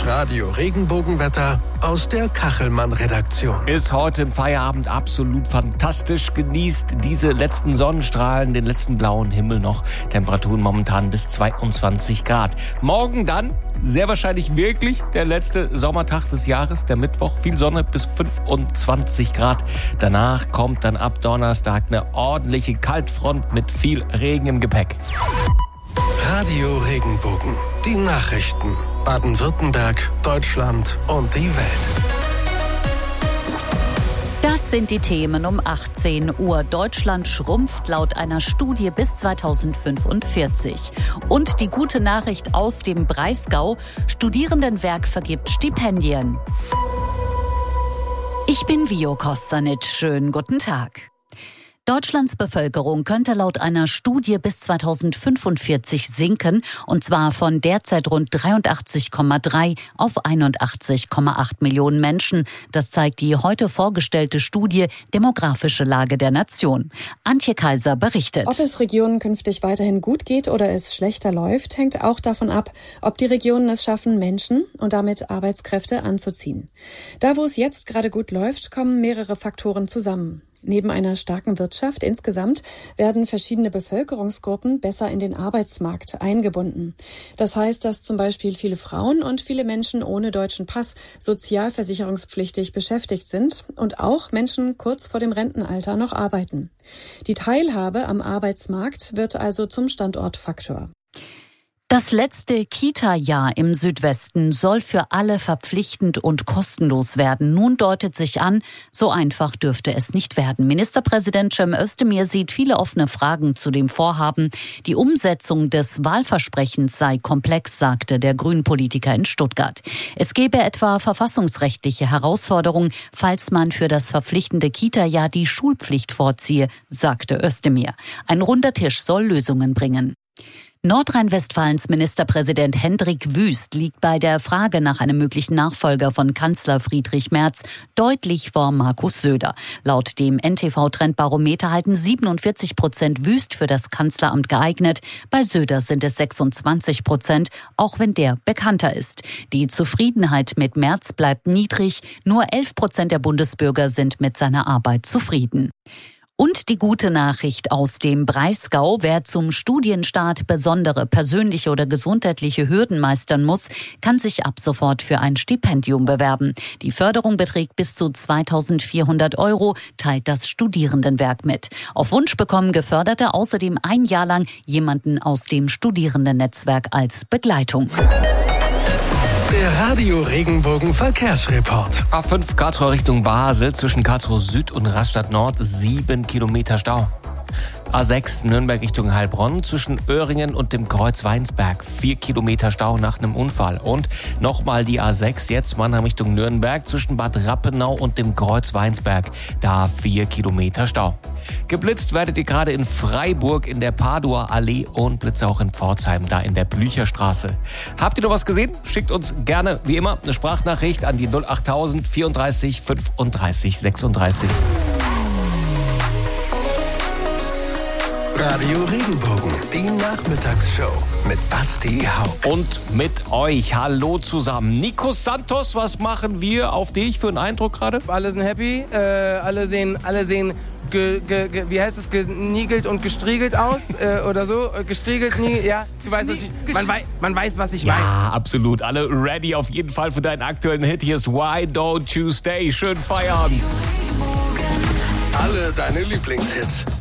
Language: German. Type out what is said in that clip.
Das Radio Regenbogenwetter aus der Kachelmann-Redaktion. Ist heute im Feierabend absolut fantastisch. Genießt diese letzten Sonnenstrahlen, den letzten blauen Himmel noch. Temperaturen momentan bis 22 Grad. Morgen dann sehr wahrscheinlich wirklich der letzte Sommertag des Jahres, der Mittwoch. Viel Sonne bis 25 Grad. Danach kommt dann ab Donnerstag eine ordentliche Kaltfront mit viel Regen im Gepäck. Radio Regenbogen. Die Nachrichten. Baden-Württemberg, Deutschland und die Welt. Das sind die Themen um 18 Uhr. Deutschland schrumpft laut einer Studie bis 2045. Und die gute Nachricht aus dem Breisgau: Studierendenwerk vergibt Stipendien. Ich bin Vio Kostanic. Schönen guten Tag. Deutschlands Bevölkerung könnte laut einer Studie bis 2045 sinken, und zwar von derzeit rund 83,3 auf 81,8 Millionen Menschen. Das zeigt die heute vorgestellte Studie Demografische Lage der Nation. Antje Kaiser berichtet. Ob es Regionen künftig weiterhin gut geht oder es schlechter läuft, hängt auch davon ab, ob die Regionen es schaffen, Menschen und damit Arbeitskräfte anzuziehen. Da, wo es jetzt gerade gut läuft, kommen mehrere Faktoren zusammen. Neben einer starken Wirtschaft insgesamt werden verschiedene Bevölkerungsgruppen besser in den Arbeitsmarkt eingebunden. Das heißt, dass zum Beispiel viele Frauen und viele Menschen ohne deutschen Pass sozialversicherungspflichtig beschäftigt sind und auch Menschen kurz vor dem Rentenalter noch arbeiten. Die Teilhabe am Arbeitsmarkt wird also zum Standortfaktor. Das letzte Kita-Jahr im Südwesten soll für alle verpflichtend und kostenlos werden. Nun deutet sich an, so einfach dürfte es nicht werden. Ministerpräsident Cem Özdemir sieht viele offene Fragen zu dem Vorhaben. Die Umsetzung des Wahlversprechens sei komplex, sagte der Grünen-Politiker in Stuttgart. Es gebe etwa verfassungsrechtliche Herausforderungen, falls man für das verpflichtende Kita-Jahr die Schulpflicht vorziehe, sagte Özdemir. Ein runder Tisch soll Lösungen bringen. Nordrhein-Westfalens Ministerpräsident Hendrik Wüst liegt bei der Frage nach einem möglichen Nachfolger von Kanzler Friedrich Merz deutlich vor Markus Söder. Laut dem NTV-Trendbarometer halten 47% Wüst für das Kanzleramt geeignet. Bei Söder sind es 26%, auch wenn der bekannter ist. Die Zufriedenheit mit Merz bleibt niedrig. Nur 11% der Bundesbürger sind mit seiner Arbeit zufrieden. Und die gute Nachricht aus dem Breisgau: Wer zum Studienstart besondere persönliche oder gesundheitliche Hürden meistern muss, kann sich ab sofort für ein Stipendium bewerben. Die Förderung beträgt bis zu 2.400 €, teilt das Studierendenwerk mit. Auf Wunsch bekommen Geförderte außerdem ein Jahr lang jemanden aus dem Studierendennetzwerk als Begleitung. Der Radio Regenbogen Verkehrsreport. A5 Karlsruhe Richtung Basel, zwischen Karlsruhe Süd und Rastatt Nord 7 Kilometer Stau. A6 Nürnberg Richtung Heilbronn, zwischen Öhringen und dem Kreuz Weinsberg 4 Kilometer Stau nach einem Unfall. Und nochmal die A6 jetzt Mannheim Richtung Nürnberg, zwischen Bad Rappenau und dem Kreuz Weinsberg, da 4 Kilometer Stau. Geblitzt werdet ihr gerade in Freiburg in der Paduer Allee und Blitze auch in Pforzheim, da in der Blücherstraße. Habt ihr noch was gesehen? Schickt uns gerne, wie immer, eine Sprachnachricht an die 08000 34 35 36. Radio Regenbogen, die Nachmittagsshow mit Basti Hauck. Und mit euch, hallo zusammen. Nico Santos, was machen wir auf dich für einen Eindruck gerade? Alle sind happy, alle sehen wie heißt es, geniegelt und gestriegelt aus oder so, gestriegelt, ja, du weißt, was man weiß, was ich meine. Ja, absolut, alle ready auf jeden Fall für deinen aktuellen Hit. Hier ist Why Don't You Stay. Schönen Feierabend. Alle deine Lieblingshits